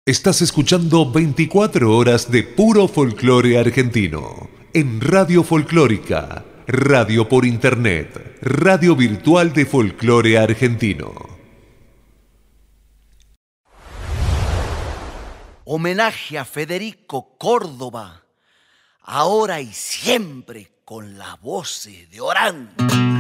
Estás escuchando 24 horas de puro folclore argentino en Radio Folclórica, radio por internet, radio virtual de folclore argentino. Homenaje a Federico Córdoba, ahora y siempre con las voces de Orán.